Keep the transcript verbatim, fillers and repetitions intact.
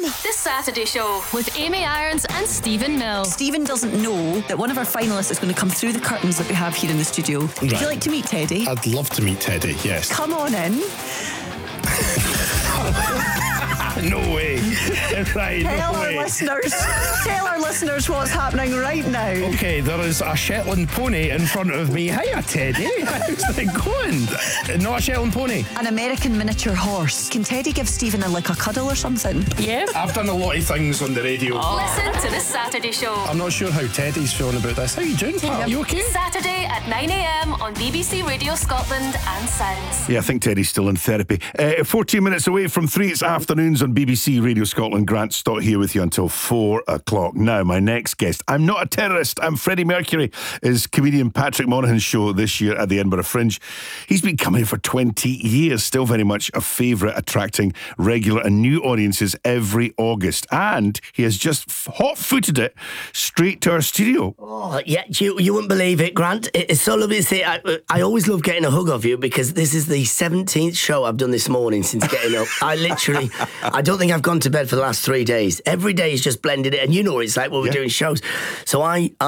The Saturday Show with Amy Irons and Stephen Mill. Stephen doesn't know that one of our finalists is going to come through the curtains that we have here in the studio. Right. Would you like to meet Teddy? I'd love to meet Teddy, yes. Come on in. No way. Right, tell no our way. listeners Tell our listeners what's happening right now. Okay, there is a Shetland pony in front of me. Hiya, Teddy. How's it going? Not a Shetland pony. An American miniature horse. Can Teddy give Stephen a, like a cuddle or something? Yeah. I've done a lot of things on the radio. Oh. Listen to The Saturday Show. I'm not sure how Teddy's feeling about this. How you doing, pal? You okay? Saturday at nine a.m. on B B C Radio Scotland and Sounds. Yeah, I think Teddy's still in therapy. Uh, fourteen minutes away from three, it's afternoons on B B C Radio Scotland. Grant Stott here with you until four o'clock. Now, my next guest, I'm not a terrorist, I'm Freddie Mercury, is comedian Patrick Monaghan's show this year at the Edinburgh Fringe. He's been coming for twenty years, still very much a favourite, attracting regular and new audiences every August. And he has just hot-footed it straight to our studio. Oh, yeah, you, you wouldn't believe it, Grant. It's so lovely to see. I, I always love getting a hug of you because this is the seventeenth show I've done this morning since getting up. I literally, I don't think I've gone to bed for the last three days. Every day is just blended in. And you know what it's like when we're Yeah. doing shows. So I...